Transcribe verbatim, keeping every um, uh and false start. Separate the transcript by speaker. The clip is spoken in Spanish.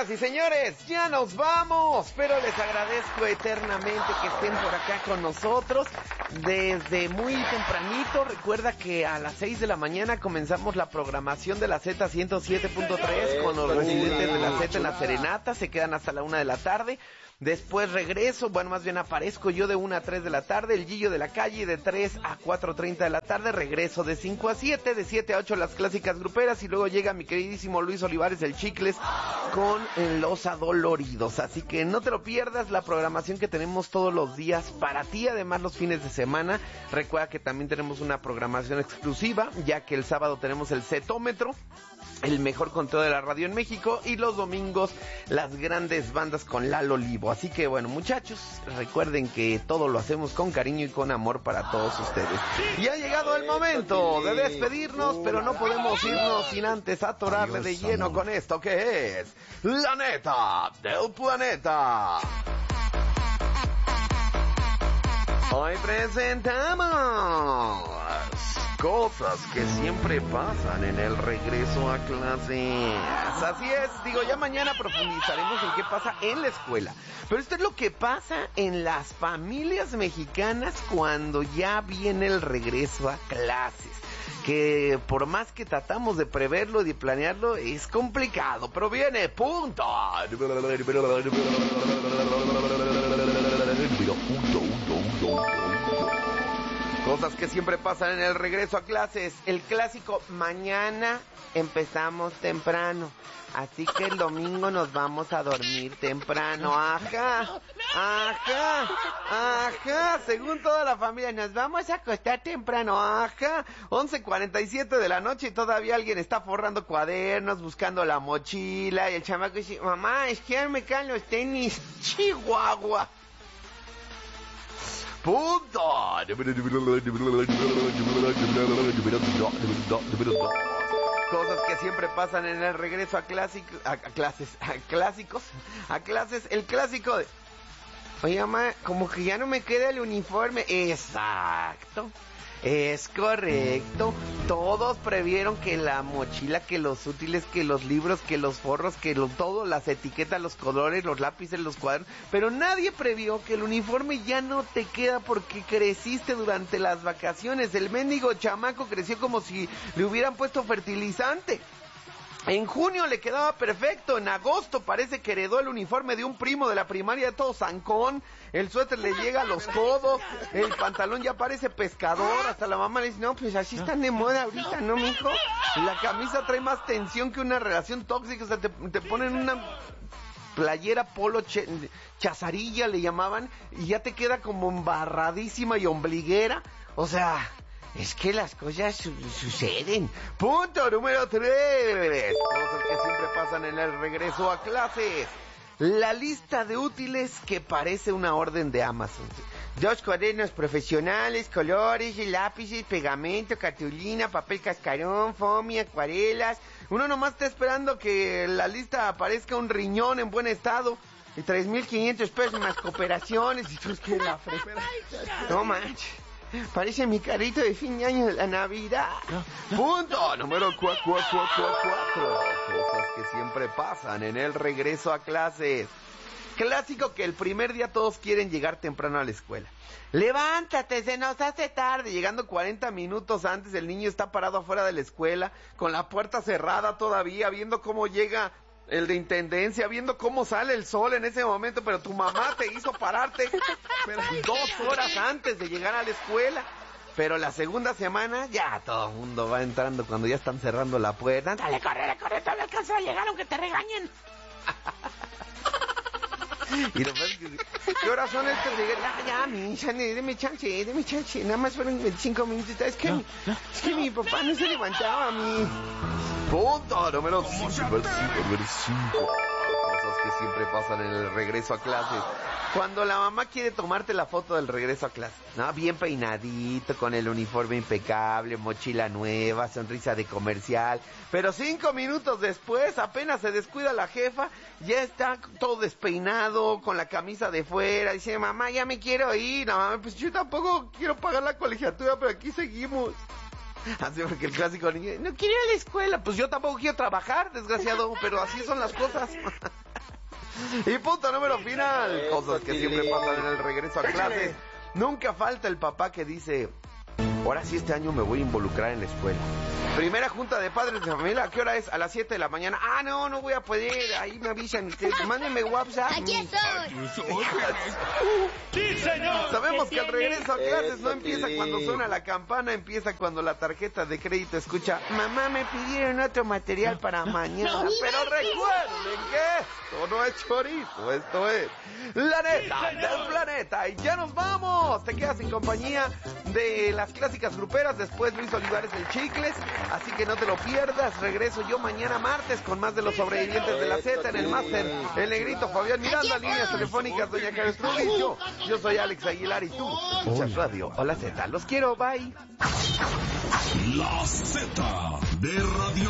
Speaker 1: Señoras y señores, ya nos vamos, pero les agradezco eternamente que estén por acá con nosotros desde muy tempranito. Recuerda que a las seis de la mañana comenzamos la programación de la Z ciento siete punto tres con los residentes de la Z en la Serenata, se quedan hasta la una de la tarde. Después regreso, bueno, más bien aparezco yo de una a tres de la tarde, el Gillo de la Calle de tres a cuatro treinta de la tarde, regreso de cinco a siete, de siete a ocho las clásicas gruperas, y luego llega mi queridísimo Luis Olivares el Chicles con Los Adoloridos. Así que no te lo pierdas, la programación que tenemos todos los días para ti, además los fines de semana. Recuerda que también tenemos una programación exclusiva, ya que el sábado tenemos el Zetómetro, el mejor conteo de la radio en México, y los domingos las grandes bandas con Lalo Olivo. Así que bueno, muchachos, recuerden que todo lo hacemos con cariño y con amor para todos ustedes. Y ha llegado el momento de despedirnos, pero no podemos irnos sin antes atorarle de lleno con esto que es La Neta del Planeta. Hoy presentamos cosas que siempre pasan en el regreso a clases. Así es, digo, ya mañana profundizaremos en qué pasa en la escuela. Pero esto es lo que pasa en las familias mexicanas cuando ya viene el regreso a clases. Que por más que tratamos de preverlo y de planearlo, es complicado. Pero viene, punto. Cosas que siempre pasan en el regreso a clases. El clásico, mañana empezamos temprano, así que el domingo nos vamos a dormir temprano. Ajá, ajá, ajá. Según toda la familia, nos vamos a acostar temprano. Ajá. once cuarenta y siete de la noche y todavía alguien está forrando cuadernos, buscando la mochila. Y el chamaco dice, mamá, es que ya me caen los tenis. Chihuahua. Punto. Cosas que siempre pasan en el regreso a, clásico, a, a clases, a clásicos, a clases, el clásico de, oye mamá, como que ya no me queda el uniforme. Exacto, es correcto. Todos previeron que la mochila, que los útiles, que los libros, que los forros, que lo, todo, las etiquetas, los colores, los lápices, los cuadernos, pero nadie previó que el uniforme ya no te queda porque creciste durante las vacaciones. El mendigo chamaco creció como si le hubieran puesto fertilizante. En junio le quedaba perfecto, en agosto parece que heredó el uniforme de un primo de la primaria, todo zancón, el suéter le llega a los codos, el pantalón ya parece pescador, hasta la mamá le dice, no, pues así están de moda ahorita, ¿no, mijo? La camisa trae más tensión que una relación tóxica, o sea, te, te ponen una playera polo che, chazarilla le llamaban, y ya te queda como embarradísima y ombliguera, o sea... Es que las cosas su- suceden. Punto número tres. Cosas que siempre pasan en el regreso a clases. La lista de útiles que parece una orden de Amazon. Dos cuadernos profesionales, colores, lápices, pegamento, cartulina, papel cascarón, foamy, acuarelas. Uno nomás está esperando que la lista aparezca un riñón en buen estado. Y tres mil quinientos pesos más cooperaciones. Y tú es que la fre... No manches. Parece mi carrito de fin de año de la Navidad. Punto número cuatro, cuatro, cuatro, cuatro. Cosas que siempre pasan en el regreso a clases. Clásico que el primer día todos quieren llegar temprano a la escuela. Levántate, se nos hace tarde. Llegando cuarenta minutos antes, el niño está parado afuera de la escuela, con la puerta cerrada todavía, viendo cómo llega el de intendencia, viendo cómo sale el sol en ese momento, pero tu mamá te hizo pararte dos horas antes de llegar a la escuela. Pero la segunda semana ya todo el mundo va entrando cuando ya están cerrando la puerta. Dale, corre, corre, todavía alcanza a llegar aunque te regañen. Y lo que ¿qué horas son estas? Ya, ya, mi hija, déme chance, déme chance. Nada más fueron veinticinco minutos. Es que, no, mi, no, es que no. mi papá no se levantaba, mi... Punto número cinco. Cosas que siempre pasan en el regreso a clases. Cuando la mamá quiere tomarte la foto del regreso a clases, ¿no? Bien peinadito, con el uniforme impecable, mochila nueva, sonrisa de comercial. Pero cinco minutos después, apenas se descuida la jefa, ya está todo despeinado, con la camisa de fuera. Dice, mamá, ya me quiero ir. No, mamá, pues yo tampoco quiero pagar la colegiatura, pero aquí seguimos. Así porque el clásico niño, no quiero ir a la escuela. Pues yo tampoco quiero trabajar, desgraciado, pero así son las cosas. Y punto número final. Cosas que siempre pasan en el regreso a clases. Nunca falta el papá que dice, ahora sí este año me voy a involucrar en la escuela. Primera junta de padres de familia, ¿a qué hora es? A las siete de la mañana. Ah, no, no voy a poder, ahí me avisan ustedes. Mándenme WhatsApp.
Speaker 2: ¡Aquí estoy!
Speaker 3: ¡Sí, señor!
Speaker 1: Sabemos que el regreso a clases no empieza cuando suena la campana, empieza cuando la tarjeta de crédito escucha, mamá, me pidieron otro material para mañana. Pero recuerden que esto no es chorizo, esto es la neta del planeta. Y ya nos vamos. Te quedas en compañía de las clásicas gruperas, después Luis Olivares el Chicles. Así que no te lo pierdas. Regreso yo mañana martes con más de los sobrevivientes de la Z en el máster. El negrito Fabián Miranda, líneas telefónicas doña Karen Trujillo. Yo soy Alex Aguilar y tú escuchas Radio Hola Z. Los quiero, bye.
Speaker 4: La Z de Radio